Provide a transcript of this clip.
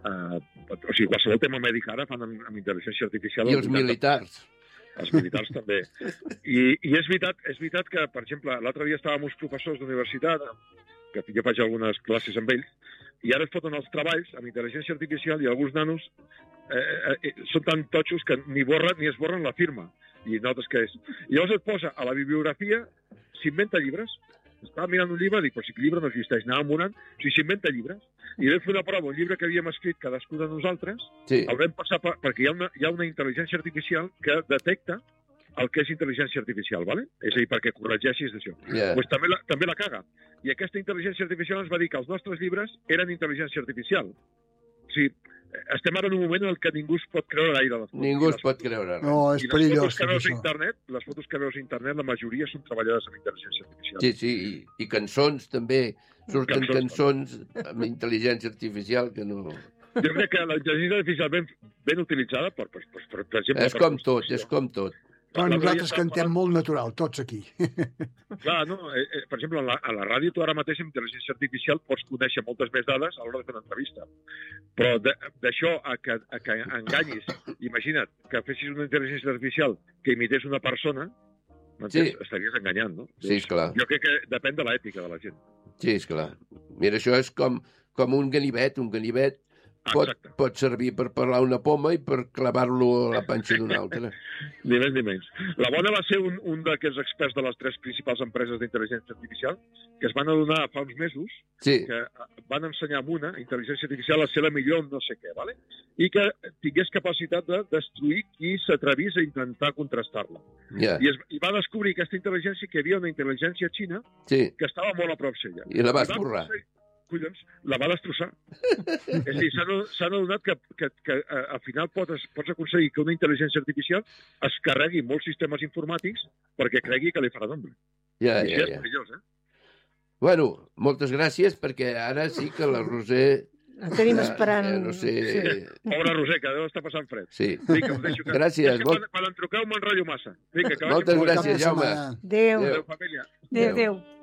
O sigui, qualsevol tema mèdic ara fan amb intel·ligència artificial. I els militars. Els militars també. I és veritat que, per exemple, l'altre dia estàvem uns professors d'universitat, que jo faig algunes classes amb ells, i ara es foten els treballs amb intel·ligència artificial i alguns nanos són tan totxos que ni es borren la firma. I notes que és. I llavors et posa a la bibliografia, s'inventa llibres. Estava mirant un llibre, dic, però si el llibre no existeix, anàvem morant, o sigui, s'inventa llibres. I vam fer una prova, un llibre que havíem escrit cadascú de nosaltres, el vam passar perquè hi ha una intel·ligència artificial que detecta el que és intel·ligència artificial, ¿vale? És a dir, perquè corregeixis d'això. Pues també la caga. I aquesta intel·ligència artificial ens va dir que els nostres llibres eren intel·ligència artificial. O sigui, estem ara en un moment en què ningú es pot creure gaire les fotos. Ningú es pot creure. No, és perillós. Les fotos que veus a internet, la majoria són treballades amb intel·ligència artificial. Sí, i cançons també. Surten cançons amb intel·ligència artificial que no... Jo crec que la intel·ligència artificial ben utilitzada, per exemple... És com tot. Però nosaltres cantem molt natural, tots aquí. Clar, no? Per exemple, a la ràdio tu ara mateix amb intel·ligència artificial pots conèixer moltes més dades a l'hora de fer una entrevista. Però d'això a que enganyis, imagina't que fessis una intel·ligència artificial que imités una persona, estaries enganyant, no? Sí, esclar. Jo crec que depèn de l'ètica de la gent. Sí, esclar. Mira, això és com un ganivet. Un ganivet pot servir per parlar una poma i per clavar-lo a la panxa d'una altra. Ni més ni menys. La Bona va ser un d'aquests experts de les 3 principals empreses d'intel·ligència artificial que es van adonar fa uns mesos que van ensenyar amb una intel·ligència artificial a ser la millor no sé què, ¿vale? I que tingués capacitat de destruir qui s'atrevís a intentar contrastar-la. I va descobrir aquesta intel·ligència que hi havia una intel·ligència xina que estava molt a prop seva. I la va esborrar. Collons, la va destrossar. És a dir, s'han adonat que al final pots aconseguir que una intel·ligència artificial es carregui molts sistemes informàtics perquè cregui que li farà d'ombra. I això és perillós, Bueno, moltes gràcies, perquè ara sí que la Roser... La tenim esperant. No sé... Pobra Roser, que deu estar passant fred. Sí. Vinga, us deixo. Gràcies. Quan em truqueu m'enrotllo massa. Vinga, moltes gràcies, Jaume. Adéu. Adéu, família. Adéu.